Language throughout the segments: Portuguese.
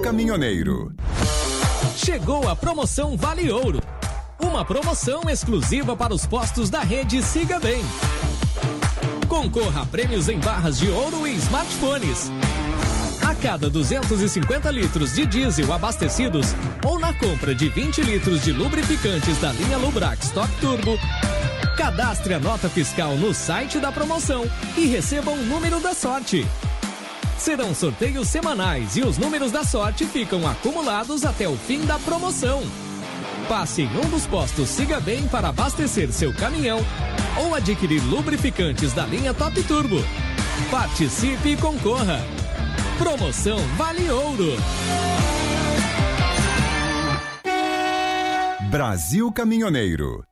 Caminhoneiro. Chegou a promoção Vale Ouro. Uma promoção exclusiva para os postos da rede Siga Bem. Concorra a prêmios em barras de ouro e smartphones. A cada 250 litros de diesel abastecidos ou na compra de 20 litros de lubrificantes da linha Lubrax Top Turbo, cadastre a nota fiscal no site da promoção e receba um número da sorte. Serão sorteios semanais e os números da sorte ficam acumulados até o fim da promoção. Passe em um dos postos Siga Bem para abastecer seu caminhão ou adquirir lubrificantes da linha Top Turbo. Participe e concorra. Promoção Vale Ouro. Brasil Caminhoneiro.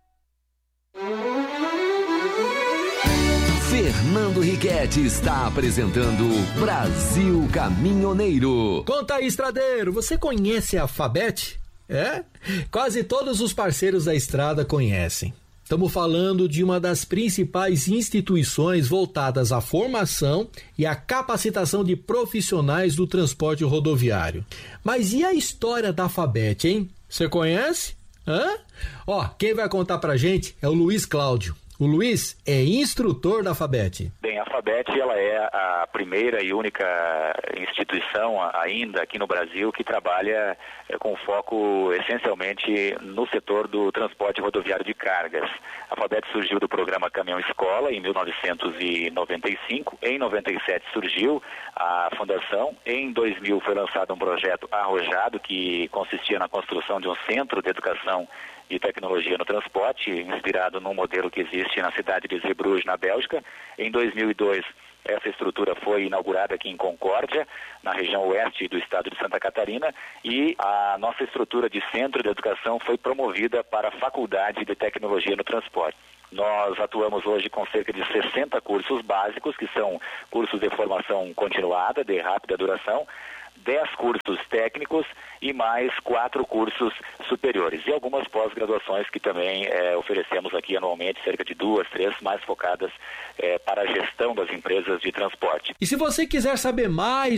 Fernando Riquetti está apresentando Brasil Caminhoneiro. Conta aí, estradeiro, você conhece a Fabet? É? Quase todos os parceiros da estrada conhecem. Estamos falando de uma das principais instituições voltadas à formação e à capacitação de profissionais do transporte rodoviário. Mas e a história da Fabet, hein? Você conhece? Hã? Ó, quem vai contar pra gente é o Luiz Cláudio. O Luiz é instrutor da Fabet. Bem, a Fabet ela é a primeira e única instituição ainda aqui no Brasil que trabalha com foco essencialmente no setor do transporte rodoviário de cargas. A Fabet surgiu do programa Caminhão Escola em 1995. Em 97 surgiu a fundação. Em 2000 foi lançado um projeto arrojado que consistia na construção de um centro de educação e tecnologia no transporte, inspirado num modelo que existe na cidade de Zeebrugge, na Bélgica. Em 2002, essa estrutura foi inaugurada aqui em Concórdia, na região oeste do estado de Santa Catarina, e a nossa estrutura de centro de educação foi promovida para a Faculdade de Tecnologia no Transporte. Nós atuamos hoje com cerca de 60 cursos básicos, que são cursos de formação continuada, de rápida duração, 10 cursos técnicos e mais 4 cursos superiores. E algumas pós-graduações que também oferecemos aqui anualmente, cerca de 2, 3, mais focadas para a gestão das empresas de transporte. E se você quiser saber mais